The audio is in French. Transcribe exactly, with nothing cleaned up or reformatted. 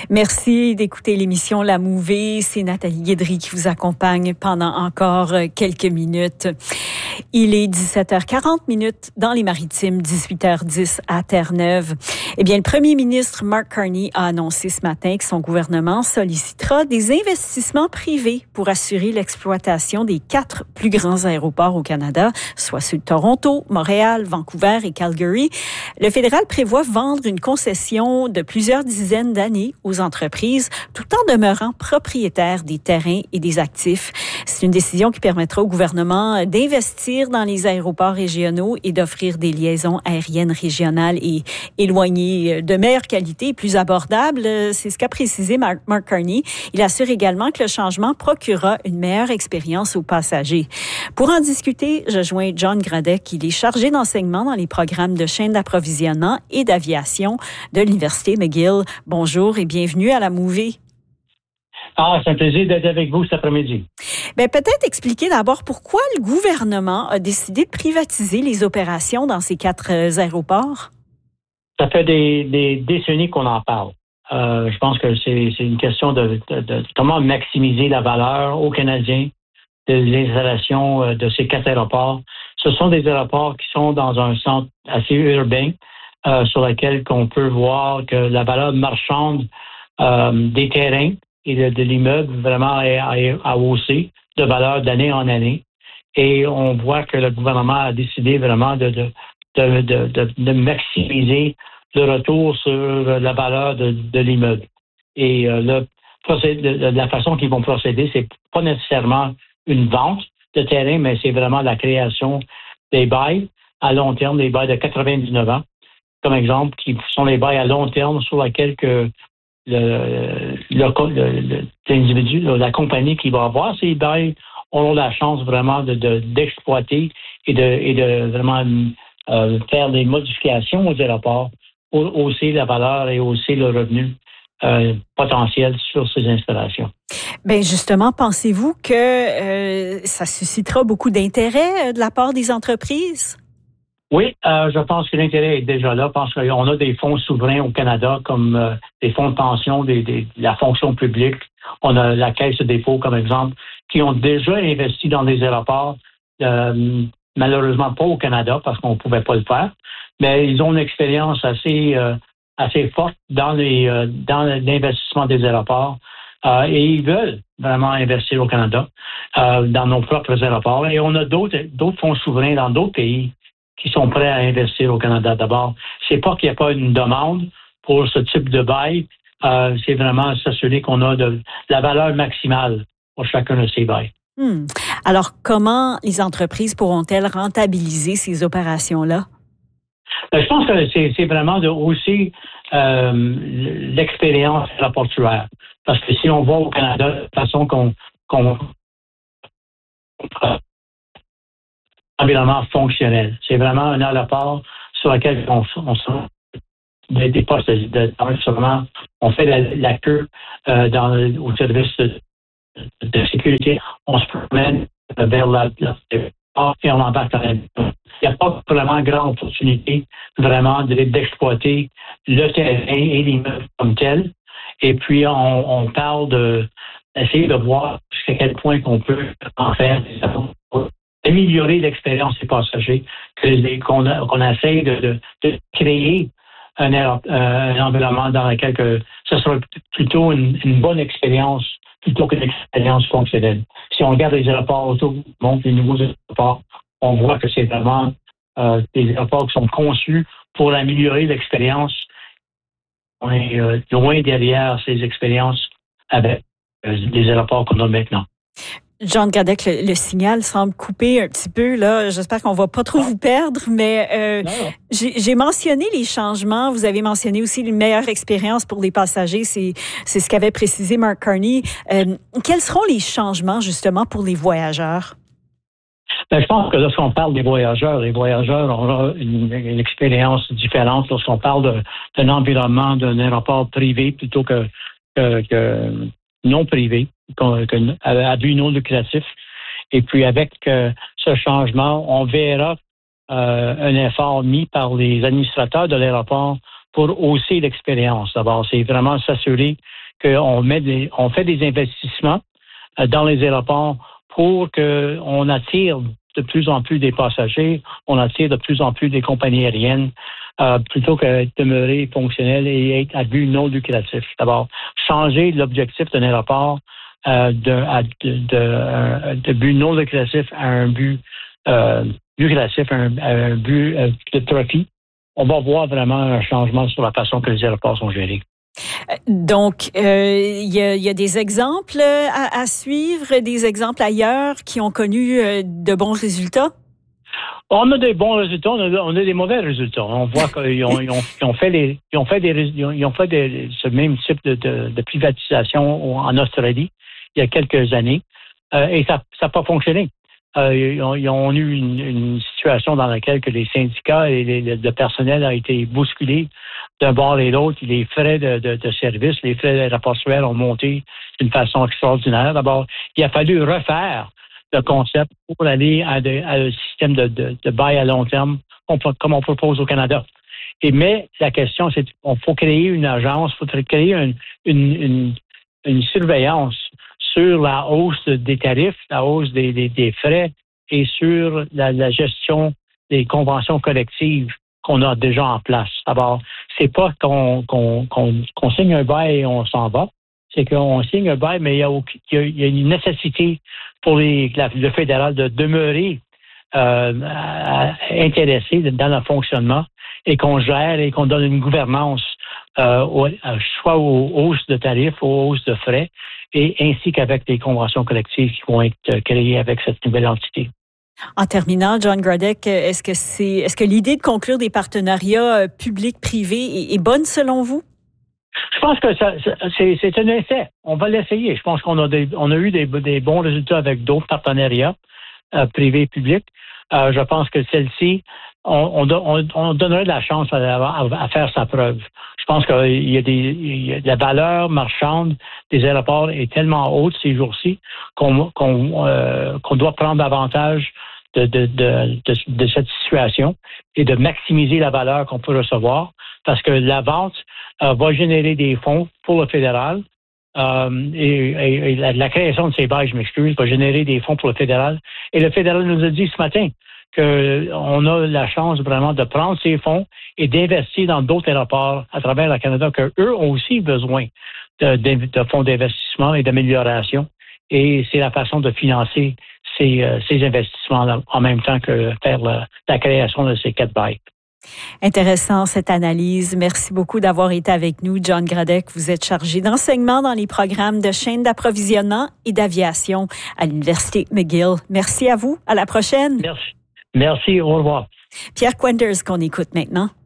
Merci d'écouter l'émission La Mouvée. C'est Nathalie Guédry qui vous accompagne pendant encore quelques minutes. Il est dix-sept heures quarante minutes dans les Maritimes, dix-huit heures dix à Terre-Neuve. Eh bien, le premier ministre Mark Carney a annoncé ce matin que son gouvernement sollicitera des investissements privés pour assurer l'exploitation des quatre plus grands aéroports au Canada, soit ceux de Toronto, Montréal, Vancouver et Calgary. Le fédéral prévoit vendre une concession de plusieurs dizaines d'années aux entreprises, tout en demeurant propriétaire des terrains et des actifs. C'est une décision qui permettra au gouvernement d'investir dans les aéroports régionaux et d'offrir des liaisons aériennes régionales et éloignées de meilleure qualité et plus abordables. C'est ce qu'a précisé Mark, Mark Carney. Il assure également que le changement procurera une meilleure expérience aux passagers. Pour en discuter, je joins John Gradec. Il est chargé d'enseignement dans les programmes de chaîne d'approvisionnement et d'aviation de l'Université McGill. Bonjour et bienvenue à La Mouvée. Ah, c'est un plaisir d'être avec vous cet après-midi. Bien, peut-être expliquer d'abord pourquoi le gouvernement a décidé de privatiser les opérations dans ces quatre aéroports? Ça fait des, des décennies qu'on en parle. Euh, je pense que c'est, c'est une question de, de, de comment maximiser la valeur aux Canadiens de l'installation de ces quatre aéroports. Ce sont des aéroports qui sont dans un centre assez urbain euh, sur lequel on peut voir que la valeur marchande euh, des terrains et de, de l'immeuble vraiment est à hausser de valeur d'année en année. Et on voit que le gouvernement a décidé vraiment de, de, de, de, de, de maximiser le retour sur la valeur de, de l'immeuble. Et euh, le procédé, de, de la façon qu'ils vont procéder, c'est pas nécessairement une vente de terrain, mais c'est vraiment la création des bails à long terme, des bails de quatre-vingt-dix-neuf ans, comme exemple, qui sont les bails à long terme sur lesquels que Le, le, le, l'individu, la compagnie qui va avoir ces bails auront la chance vraiment de, de, d'exploiter et de, et de vraiment euh, faire des modifications aux aéroports, hausser la valeur et hausser le revenu euh, potentiel sur ces installations. Bien, justement, pensez-vous que euh, ça suscitera beaucoup d'intérêt de la part des entreprises? Oui, euh, je pense que l'intérêt est déjà là parce qu'on a des fonds souverains au Canada comme euh, des fonds de pension, des, des, la fonction publique. On a la Caisse de dépôt, comme exemple, qui ont déjà investi dans des aéroports, euh, malheureusement pas au Canada parce qu'on ne pouvait pas le faire, mais ils ont une expérience assez euh, assez forte dans les euh, dans l'investissement des aéroports euh, et ils veulent vraiment investir au Canada euh, dans nos propres aéroports. Et on a d'autres d'autres fonds souverains dans d'autres pays qui sont prêts à investir au Canada. D'abord, c'est pas qu'il n'y a pas une demande pour ce type de bail, euh, c'est vraiment s'assurer qu'on a de, de la valeur maximale pour chacun de ces bails. Hmm. Alors, comment les entreprises pourront-elles rentabiliser ces opérations-là? Ben, je pense que c'est, c'est vraiment de hausser euh, l'expérience aéroportuaire. Parce que si on va au Canada de façon qu'on, qu'on environnement fonctionnel. C'est vraiment un aéroport sur lequel on, on se des, des postes d'enregistrement. On fait la, la queue euh, dans, au service de, de sécurité. On se promène vers la, la et on embarque dans la. Il n'y a pas vraiment grande opportunité vraiment de, d'exploiter le terrain et l'immeuble comme tel. Et puis, on, on parle de d'essayer de voir jusqu'à quel point qu'on peut en faire des améliorer l'expérience des passagers, que, qu'on, a, qu'on essaie de, de, de créer un, euh, un environnement dans lequel que ce sera plutôt une, une bonne expérience plutôt qu'une expérience fonctionnelle. Si on regarde les aéroports autour du monde, les nouveaux aéroports, on voit que c'est vraiment euh, des aéroports qui sont conçus pour améliorer l'expérience. On est euh, loin derrière ces expériences avec euh, les aéroports qu'on a maintenant. John Gradec, le, le signal semble couper un petit peu, là. J'espère qu'on va pas trop vous perdre, mais euh, j'ai, j'ai mentionné les changements. Vous avez mentionné aussi une meilleure expérience pour les passagers. C'est, c'est ce qu'avait précisé Mark Carney. Euh, quels seront les changements, justement, pour les voyageurs? Ben, je pense que lorsqu'on parle des voyageurs, les voyageurs auront une, une expérience différente lorsqu'on parle de, d'un environnement d'un aéroport privé plutôt que, que, que non privé, à but non lucratif. Et puis avec euh, ce changement, on verra euh, un effort mis par les administrateurs de l'aéroport pour hausser l'expérience. D'abord, c'est vraiment s'assurer qu'on met des, on fait des investissements euh, dans les aéroports pour qu'on attire de plus en plus des passagers, on attire de plus en plus des compagnies aériennes, euh, plutôt que demeurer fonctionnel et être à but non lucratif. D'abord, changer l'objectif d'un aéroport euh, de, à, de, de, de but non lucratif à un but euh, lucratif, à un, à un but euh, de profit. On va voir vraiment un changement sur la façon que les aéroports sont gérés. Donc, il euh, y, y a des exemples à, à suivre, des exemples ailleurs qui ont connu euh, de bons résultats? On a des bons résultats, on a, on a des mauvais résultats. On voit qu'ils ont, ils ont, ils ont fait les, ils ont fait des, ils ont, ils ont fait des, ce même type de, de, de privatisation en Australie il y a quelques années, euh, et ça n'a pas fonctionné. Euh, ils, ont, ils ont eu une, une situation dans laquelle que les syndicats et les, le personnel a été bousculé d'un bord et l'autre. Les frais de, de, de service, les frais aéroportuaires ont monté d'une façon extraordinaire. D'abord, il a fallu refaire le concept pour aller à, de, à un système de, de, de bail à long terme comme on propose au Canada. Et mais la question, c'est qu'il faut créer une agence, il faut créer une, une, une, une surveillance sur la hausse des tarifs, la hausse des, des, des frais et sur la, la gestion des conventions collectives qu'on a déjà en place. D'abord, c'est pas qu'on, qu'on, qu'on, qu'on signe un bail et on s'en va. C'est qu'on signe un bail, mais il y a, il y a une nécessité pour les, la, le fédéral de demeurer euh, intéressé dans le fonctionnement et qu'on gère et qu'on donne une gouvernance euh, au, soit aux hausses de tarifs, aux hausses de frais, et ainsi qu'avec les conventions collectives qui vont être créées avec cette nouvelle entité. En terminant, John Gradek, est-ce que c'est, est-ce que l'idée de conclure des partenariats publics-privés est, est bonne selon vous? Je pense que ça, c'est, c'est un essai. On va l'essayer. Je pense qu'on a, des, on a eu des, des bons résultats avec d'autres partenariats euh, privés et publics. Euh, je pense que celle-ci, on, on, on donnerait de la chance à, à, à faire sa preuve. Je pense qu'il y a des, il y a, la valeur marchande des aéroports est tellement haute ces jours-ci qu'on, qu'on, euh, qu'on doit prendre avantage de, de, de, de, de cette situation et de maximiser la valeur qu'on peut recevoir parce que la vente euh, va générer des fonds pour le fédéral. Euh, et, et, et la, la création de ces bails, je m'excuse, va générer des fonds pour le fédéral. Et le fédéral nous a dit ce matin qu'on a la chance vraiment de prendre ces fonds et d'investir dans d'autres aéroports à travers le Canada, qu'eux ont aussi besoin de, de, de fonds d'investissement et d'amélioration. Et c'est la façon de financer ces, ces investissements en même temps que faire la, la création de ces quatre bails. Intéressant cette analyse. Merci beaucoup d'avoir été avec nous, John Gradek. Vous êtes chargé d'enseignement dans les programmes de chaîne d'approvisionnement et d'aviation à l'Université McGill. Merci à vous. À la prochaine. Merci. Merci. Au revoir. Pierre Quenders qu'on écoute maintenant.